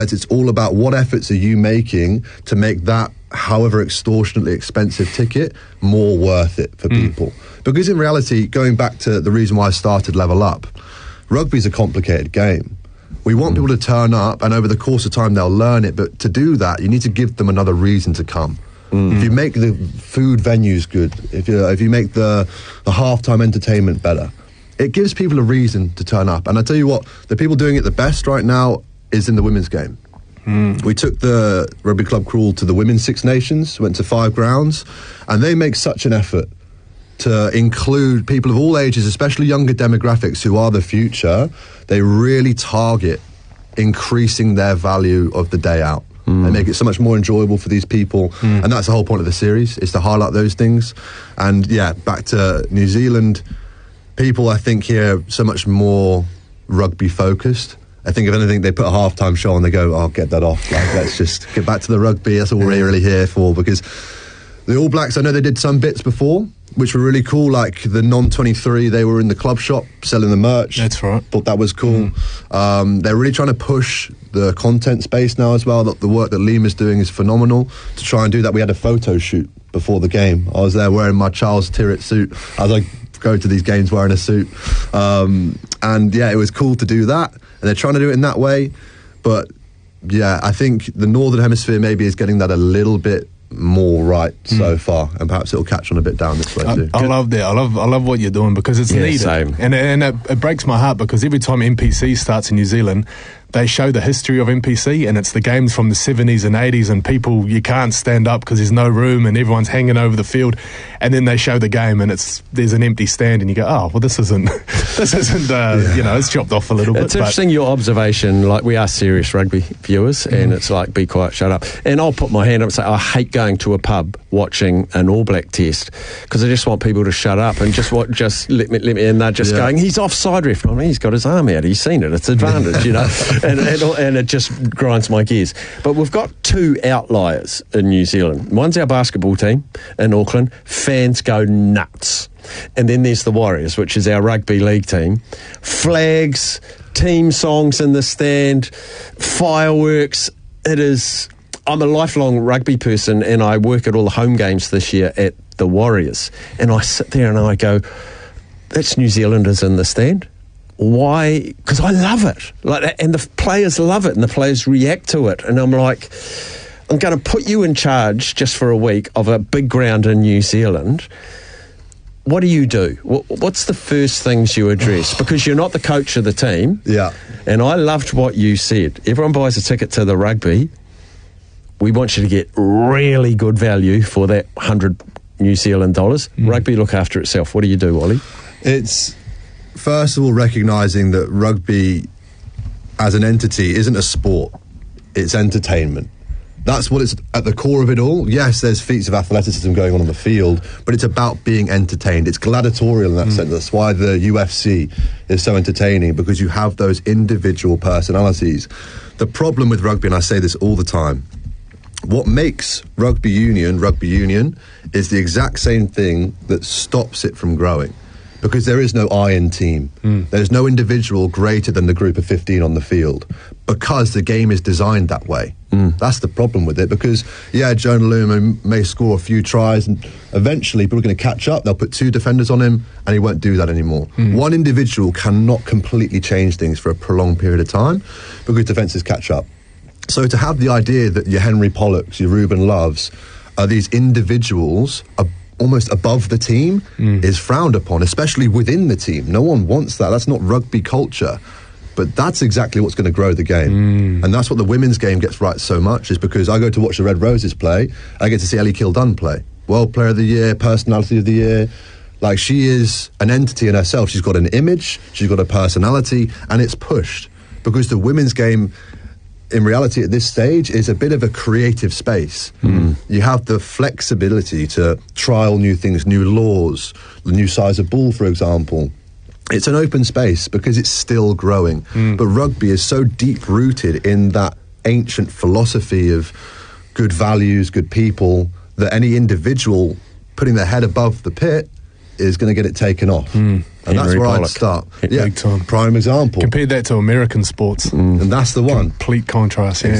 It's all about what efforts are you making to make that, however extortionately expensive ticket, more worth it for people. Because in reality, going back to the reason why I started Level Up, rugby's a complicated game. We want people to turn up, and over the course of time they'll learn it, but to do that you need to give them another reason to come. If you make the food venues good, if you make the halftime entertainment better, it gives people a reason to turn up. And I tell you what, the people doing it the best right now is in the women's game. We took the Rugby Club Crawl to the Women's Six Nations, went to 5 grounds, and they make such an effort to include people of all ages, especially younger demographics who are the future. They really target increasing their value of the day out. They make it so much more enjoyable for these people, and that's the whole point of the series, is to highlight those things. And yeah, back to New Zealand, people I think here so much more rugby focused. I think if anything, they put a halftime show on, they go, "Oh, get that off. Like, let's just get back to the rugby. That's all we're really here for." Because the All Blacks, I know they did some bits before, which were really cool, like the non-23, they were in the club shop selling the merch. That's right. Thought that was cool. They're really trying to push the content space now as well. The work that Lima's doing is phenomenal to try and do that. We had a photo shoot before the game. I was there wearing my Charles Tyrrett suit. I was like, go to these games wearing a suit. And yeah, it was cool to do that. And they're trying to do it in that way. But yeah, I think the Northern Hemisphere maybe is getting that a little bit more right so far, and perhaps it'll catch on a bit down this way too. I love that. I love what you're doing, because it's needed. Same. And it breaks my heart, because every time NPC starts in New Zealand, they show the history of NPC, and it's the games from the 70s and 80s, and people, you can't stand up because there's no room and everyone's hanging over the field, and then they show the game and there's an empty stand, and you go, oh, well, this isn't you know, it's chopped off a little bit. It's interesting, your observation. Like, we are serious rugby viewers, and it's like, be quiet, shut up. And I'll put my hand up and say, I hate going to a pub watching an All Black test, because I just want people to shut up and just let me, and they're just going, he's offside ref. I mean, he's got his arm out, he's seen it, it's advantage, you know. And it just grinds my gears. But we've got 2 outliers in New Zealand. One's our basketball team in Auckland. Fans go nuts. And then there's the Warriors, which is our rugby league team. Flags, team songs in the stand, fireworks. I'm a lifelong rugby person, and I work at all the home games this year at the Warriors. And I sit there and I go, that's New Zealanders in the stand. Why? Because I love it, and the players love it, and the players react to it. And I'm like, I'm going to put you in charge just for a week of a big ground in New Zealand. What do you do? What's the first things you address? Because you're not the coach of the team. Yeah. And I loved what you said. Everyone buys a ticket to the rugby. We want you to get really good value for that $100 New Zealand dollars. Rugby look after itself. What do you do, Ollie? It's, first of all, recognising that rugby as an entity isn't a sport, it's entertainment. That's what it's at the core of it all. Yes, there's feats of athleticism going on the field, but it's about being entertained. It's gladiatorial in that sense. That's why the UFC is so entertaining, because you have those individual personalities. The problem with rugby, and I say this all the time, what makes rugby union, is the exact same thing that stops it from growing. Because there is no I in team. There's no individual greater than the group of 15 on the field, because the game is designed that way. That's the problem with it, because, yeah, Jonah Luma may score a few tries, and eventually people are going to catch up. They'll put 2 defenders on him, and he won't do that anymore. One individual cannot completely change things for a prolonged period of time, because defences catch up. So to have the idea that your Henry Pollocks, your Ruben Loves, are these individuals almost above the team is frowned upon, especially within the team. No one wants that. That's not rugby culture. But that's exactly what's going to grow the game. And that's what the women's game gets right so much, is because I go to watch the Red Roses play, I get to see Ellie Kildunn play. World Player of the Year, Personality of the Year. Like, she is an entity in herself. She's got an image, she's got a personality, and it's pushed. Because the women's game, in reality at this stage, is a bit of a creative space. You have the flexibility to trial new things, new laws, the new size of ball, for example. It's an open space because it's still growing. But rugby is so deep-rooted in that ancient philosophy of good values, good people, that any individual putting their head above the pit is going to get it taken off. And that's Henry where I'd Pollock. start. Big time. Prime example. Compared that to American sports. And that's the one. Complete contrast, yeah.